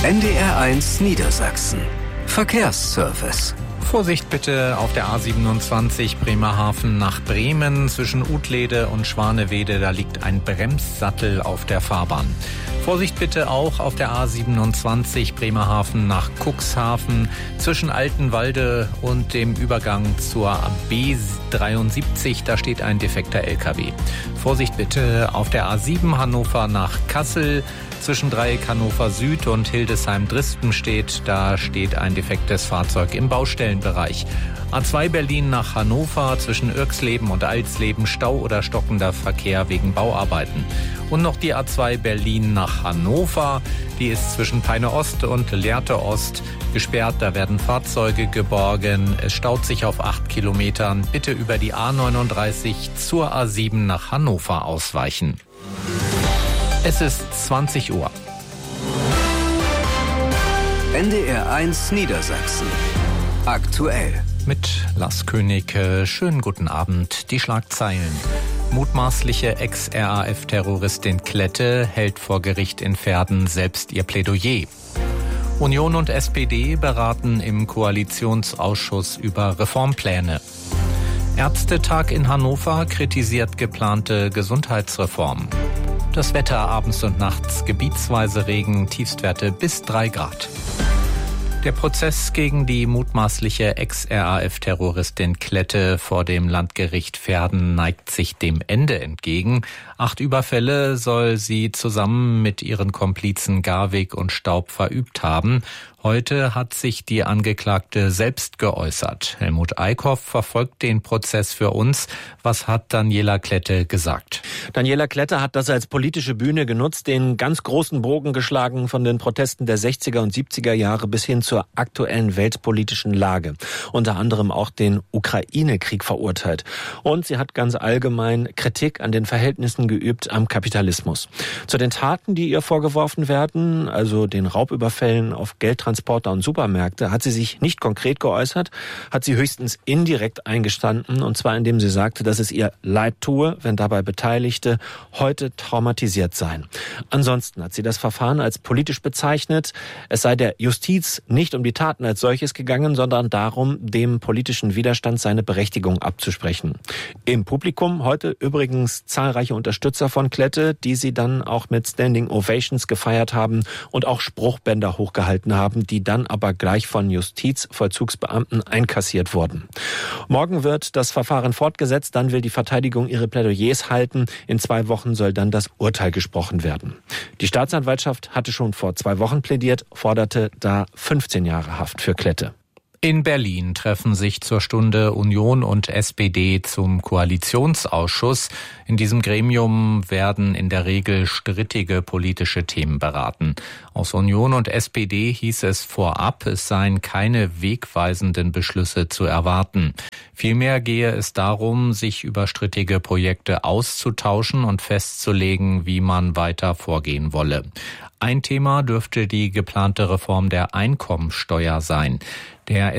NDR1 Niedersachsen. Verkehrsservice. Vorsicht bitte auf der A27 Bremerhaven nach Bremen zwischen Utlede und Schwanewede. Da liegt ein Bremssattel auf der Fahrbahn. Vorsicht bitte auch auf der A27 Bremerhaven nach Cuxhaven zwischen Altenwalde und dem Übergang zur B73. Da steht ein defekter LKW. Vorsicht bitte auf der A7 Hannover nach Kassel. Zwischen Dreieck Hannover Süd und Hildesheim-Drispenstedt, da steht ein defektes Fahrzeug im Baustellenbereich. A2 Berlin nach Hannover, zwischen Irxleben und Alsleben Stau oder stockender Verkehr wegen Bauarbeiten. Und noch die A2 Berlin nach Hannover, die ist zwischen Peine Ost und Lehrte Ost gesperrt, da werden Fahrzeuge geborgen. Es staut sich auf 8 Kilometern. Bitte über die A39 zur A7 nach Hannover ausweichen. Es ist 20 Uhr. NDR1 Niedersachsen. Aktuell. Mit Lars König. Schönen guten Abend. Die Schlagzeilen. Mutmaßliche Ex-RAF-Terroristin Klette hält vor Gericht in Verden selbst ihr Plädoyer. Union und SPD beraten im Koalitionsausschuss über Reformpläne. Ärztetag in Hannover kritisiert geplante Gesundheitsreform. Das Wetter abends und nachts, gebietsweise Regen, Tiefstwerte bis 3 Grad. Der Prozess gegen die mutmaßliche Ex-RAF-Terroristin Klette vor dem Landgericht Verden neigt sich dem Ende entgegen. 8 Überfälle soll sie zusammen mit ihren Komplizen Garwig und Staub verübt haben. Heute hat sich die Angeklagte selbst geäußert. Helmut Eickhoff verfolgt den Prozess für uns. Was hat Daniela Klette gesagt? Daniela Klette hat das als politische Bühne genutzt, den ganz großen Bogen geschlagen von den Protesten der 60er und 70er Jahre bis hin zur aktuellen weltpolitischen Lage. Unter anderem auch den Ukraine-Krieg verurteilt. Und sie hat ganz allgemein Kritik an den Verhältnissen geübt am Kapitalismus. Zu den Taten, die ihr vorgeworfen werden, also den Raubüberfällen auf Geldtransporter und Supermärkte, hat sie sich nicht konkret geäußert, hat sie höchstens indirekt eingestanden, und zwar indem sie sagte, dass es ihr leid tue, wenn dabei Beteiligte heute traumatisiert seien. Ansonsten hat sie das Verfahren als politisch bezeichnet. Es sei der Justiz nicht um die Taten als solches gegangen, sondern darum, dem politischen Widerstand seine Berechtigung abzusprechen. Im Publikum heute übrigens zahlreiche Unterstützer von Klette, die sie dann auch mit Standing Ovations gefeiert haben und auch Spruchbänder hochgehalten haben, die dann aber gleich von Justizvollzugsbeamten einkassiert wurden. Morgen wird das Verfahren fortgesetzt, dann will die Verteidigung ihre Plädoyers halten. In 2 Wochen soll dann das Urteil gesprochen werden. Die Staatsanwaltschaft hatte schon vor 2 Wochen plädiert, forderte da 15 Jahre Haft für Klette. In Berlin treffen sich zur Stunde Union und SPD zum Koalitionsausschuss. In diesem Gremium werden in der Regel strittige politische Themen beraten. Aus Union und SPD hieß es vorab, es seien keine wegweisenden Beschlüsse zu erwarten. Vielmehr gehe es darum, sich über strittige Projekte auszutauschen und festzulegen, wie man weiter vorgehen wolle. Ein Thema dürfte die geplante Reform der Einkommensteuer sein. Der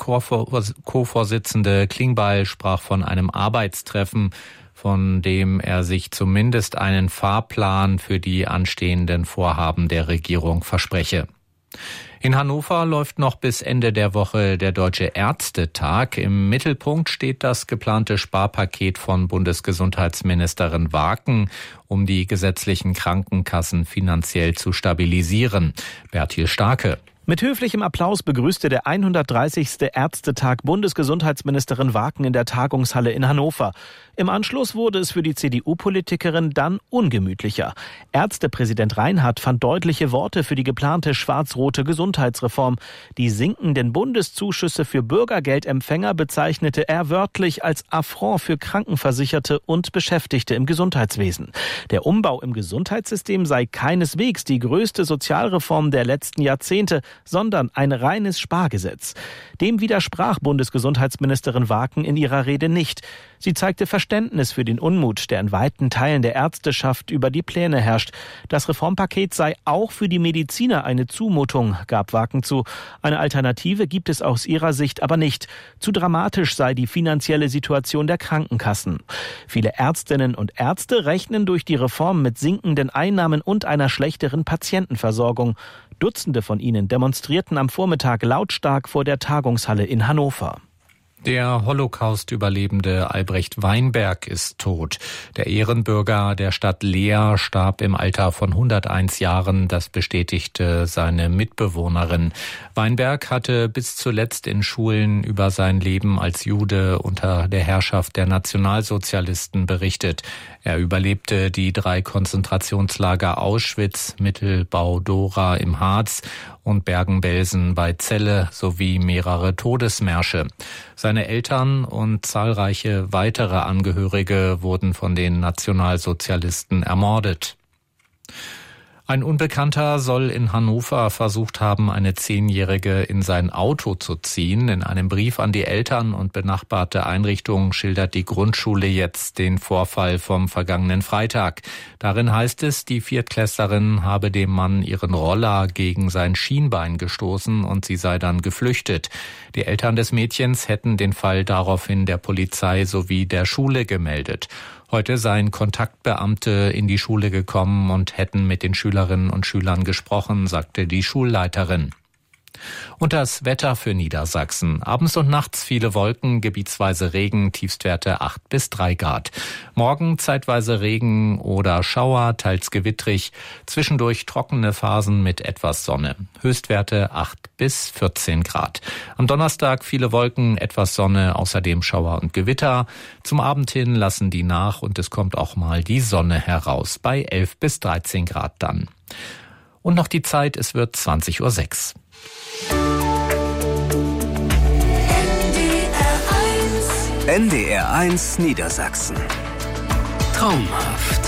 SPD-Co-Vorsitzende Klingbeil sprach von einem Arbeitstreffen, von dem er sich zumindest einen Fahrplan für die anstehenden Vorhaben der Regierung verspreche. In Hannover läuft noch bis Ende der Woche der Deutsche Ärztetag. Im Mittelpunkt steht das geplante Sparpaket von Bundesgesundheitsministerin Waken, um die gesetzlichen Krankenkassen finanziell zu stabilisieren. Bertil Starke. Mit höflichem Applaus begrüßte der 130. Ärztetag Bundesgesundheitsministerin Waken in der Tagungshalle in Hannover. Im Anschluss wurde es für die CDU-Politikerin dann ungemütlicher. Ärztepräsident Reinhardt fand deutliche Worte für die geplante schwarz-rote Gesundheitsreform. Die sinkenden Bundeszuschüsse für Bürgergeldempfänger bezeichnete er wörtlich als Affront für Krankenversicherte und Beschäftigte im Gesundheitswesen. Der Umbau im Gesundheitssystem sei keineswegs die größte Sozialreform der letzten Jahrzehnte, sondern ein reines Spargesetz. Dem widersprach Bundesgesundheitsministerin Waken in ihrer Rede nicht. Sie zeigte Verständnis für den Unmut, der in weiten Teilen der Ärzteschaft über die Pläne herrscht. Das Reformpaket sei auch für die Mediziner eine Zumutung, gab Waken zu. Eine Alternative gibt es aus ihrer Sicht aber nicht. Zu dramatisch sei die finanzielle Situation der Krankenkassen. Viele Ärztinnen und Ärzte rechnen durch die Reform mit sinkenden Einnahmen und einer schlechteren Patientenversorgung. Dutzende von ihnen demonstrierten am Vormittag lautstark vor der Tagungshalle in Hannover. Der Holocaust-Überlebende Albrecht Weinberg ist tot. Der Ehrenbürger der Stadt Leer starb im Alter von 101 Jahren. Das bestätigte seine Mitbewohnerin. Weinberg hatte bis zuletzt in Schulen über sein Leben als Jude unter der Herrschaft der Nationalsozialisten berichtet. Er überlebte die 3 Konzentrationslager Auschwitz, Mittelbau-Dora im Harz und Bergen-Belsen bei Celle sowie mehrere Todesmärsche. Seine Eltern und zahlreiche weitere Angehörige wurden von den Nationalsozialisten ermordet. Ein Unbekannter soll in Hannover versucht haben, eine 10-Jährige in sein Auto zu ziehen. In einem Brief an die Eltern und benachbarte Einrichtungen schildert die Grundschule jetzt den Vorfall vom vergangenen Freitag. Darin heißt es, die Viertklässlerin habe dem Mann ihren Roller gegen sein Schienbein gestoßen und sie sei dann geflüchtet. Die Eltern des Mädchens hätten den Fall daraufhin der Polizei sowie der Schule gemeldet. Heute seien Kontaktbeamte in die Schule gekommen und hätten mit den Schülerinnen und Schülern gesprochen, sagte die Schulleiterin. Und das Wetter für Niedersachsen. Abends und nachts viele Wolken, gebietsweise Regen, Tiefstwerte 8 bis 3 Grad. Morgen zeitweise Regen oder Schauer, teils gewittrig. Zwischendurch trockene Phasen mit etwas Sonne. Höchstwerte 8 bis 14 Grad. Am Donnerstag viele Wolken, etwas Sonne, außerdem Schauer und Gewitter. Zum Abend hin lassen die nach und es kommt auch mal die Sonne heraus. Bei 11 bis 13 Grad dann. Und noch die Zeit, es wird 20:06 Uhr. NDR 1 Niedersachsen. Traumhaft.